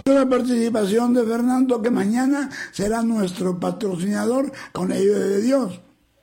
La participación de Fernando, que mañana será nuestro patrocinador con la ayuda de Dios.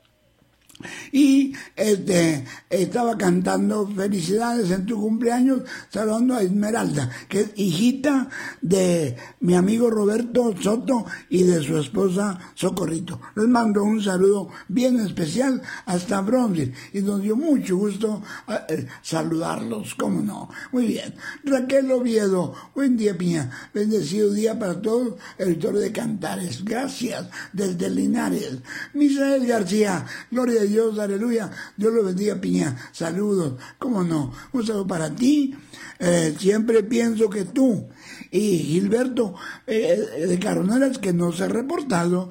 Y estaba cantando felicidades en tu cumpleaños, saludando a Esmeralda, que es hijita de mi amigo Roberto Soto y de su esposa Socorrito. Les mando un saludo bien especial hasta Bronzeville y nos dio mucho gusto saludarlos, cómo no. Muy bien. Raquel Oviedo, buen día, Piña, bendecido día para todos, el autor de Cantares, gracias, desde Linares. Misael García, gloria a Dios, aleluya, Dios lo bendiga, Piña, saludos, cómo no, un saludo para ti, siempre pienso que tú, y Gilberto de Caroneras, que no se ha reportado,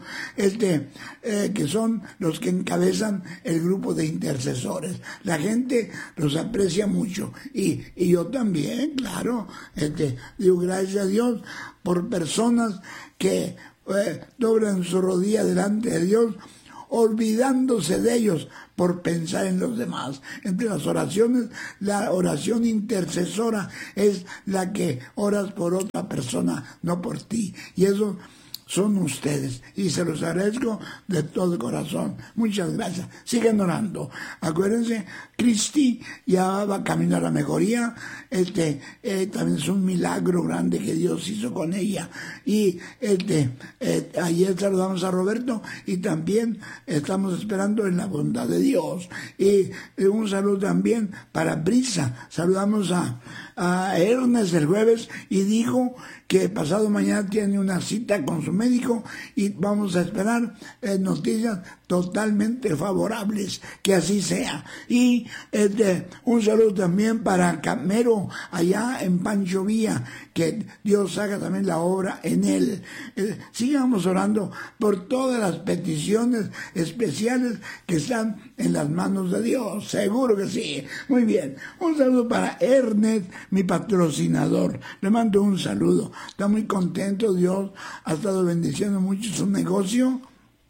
que son los que encabezan el grupo de intercesores. La gente los aprecia mucho, y yo también, claro, digo gracias a Dios por personas que doblan su rodilla delante de Dios, olvidándose de ellos por pensar en los demás. Entre las oraciones, la oración intercesora es la que oras por otra persona, no por ti. Y eso son ustedes, y se los agradezco de todo corazón. Muchas gracias. Siguen orando. Acuérdense, Cristi ya va camino a la mejoría. También es un milagro grande que Dios hizo con ella. Y ayer saludamos a Roberto y también estamos esperando en la bondad de Dios. Y un saludo también para Brisa. Saludamos a Ernest el jueves y dijo que pasado mañana tiene una cita con su médico y vamos a esperar noticias totalmente favorables, que así sea. Y un saludo también para Camero allá en Pancho Villa, que Dios haga también la obra en él. Sigamos orando por todas las peticiones especiales que están en las manos de Dios, seguro que sí. Muy bien, un saludo para Ernest, mi patrocinador, le mando un saludo, está muy contento, Dios ha estado bendiciendo mucho su negocio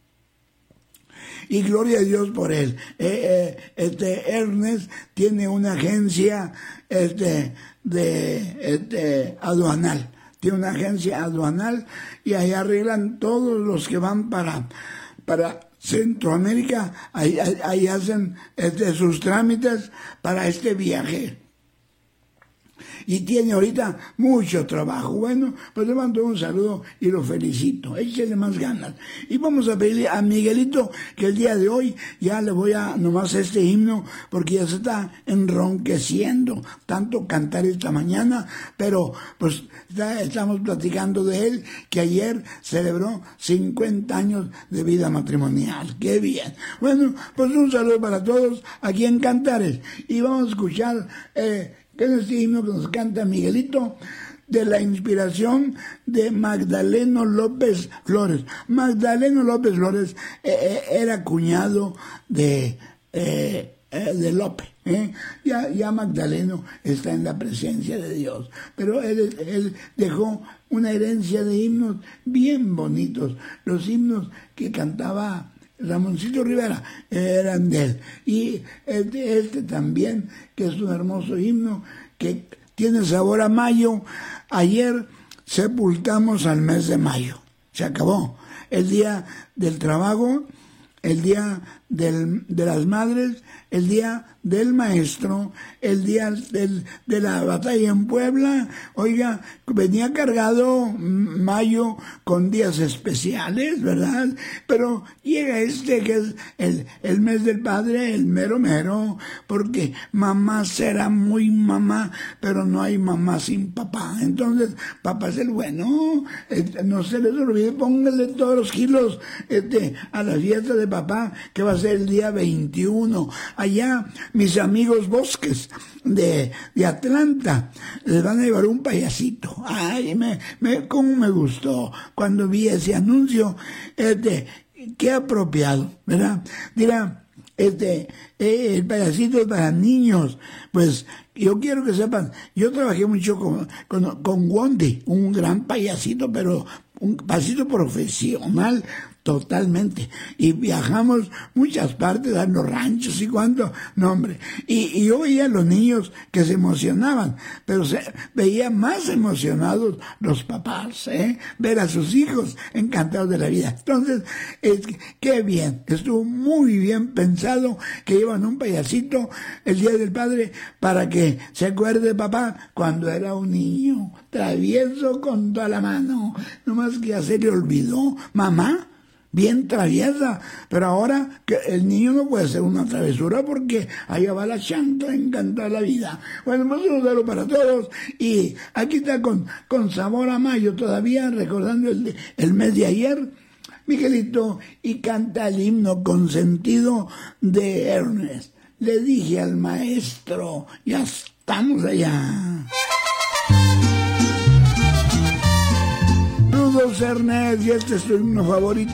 y gloria a Dios por él. Ernest tiene una agencia aduanal, tiene una agencia aduanal y ahí arreglan todos los que van para Centroamérica, ahí hacen sus trámites para este viaje. Y tiene ahorita mucho trabajo. Bueno, pues le mando un saludo y lo felicito. Échale más ganas. Y vamos a pedirle a Miguelito que el día de hoy ya le voy a nomás este himno porque ya se está enronqueciendo tanto cantar esta mañana, pero pues estamos platicando de él que ayer celebró 50 años de vida matrimonial. ¡Qué bien! Bueno, pues un saludo para todos aquí en Cantares. Y vamos a escuchar que es este himno que nos canta Miguelito, de la inspiración de Magdaleno López Flores. Magdaleno López Flores era cuñado de López. Ya Magdaleno está en la presencia de Dios, pero él dejó una herencia de himnos bien bonitos. Los himnos que cantaba Ramoncito Rivera eran de él, y también, que es un hermoso himno que tiene sabor a mayo. Ayer sepultamos al mes de mayo, se acabó el día del trabajo, el día de las madres, el día del maestro, el día de la batalla en Puebla. Oiga, venía cargado mayo con días especiales, ¿verdad? Pero llega que es el mes del padre, el mero mero, porque mamá será muy mamá, pero no hay mamá sin papá. Entonces, papá es el bueno, no se les olvide, pónganle todos los kilos a la fiesta de papá, que va a ser el día 21. Allá, mis amigos Bosques de Atlanta les van a llevar un payasito. Ay, cómo me gustó cuando vi ese anuncio. Qué apropiado, ¿verdad? Dirá, el payasito es para niños. Pues yo quiero que sepan, yo trabajé mucho con Wondi, un gran payasito, pero un payasito profesional, totalmente. Y viajamos muchas partes, a los ranchos y cuánto, no hombre. Y yo veía a los niños que se emocionaban, pero veía más emocionados los papás, ver a sus hijos encantados de la vida. Entonces, qué bien, estuvo muy bien pensado que llevan un payasito el Día del Padre para que se acuerde de papá cuando era un niño, travieso con toda la mano, nomás que ya se le olvidó, mamá, bien traviesa, pero ahora que el niño no puede hacer una travesura porque allá va la chanta, encantada la vida. Bueno, pues un saludo para todos, y aquí está con sabor a mayo todavía, recordando el mes de ayer, Miguelito, y canta el himno Consentido de Ernest. Le dije al maestro, ya estamos allá. Saludos, Ernest, y este es tu himno favorito.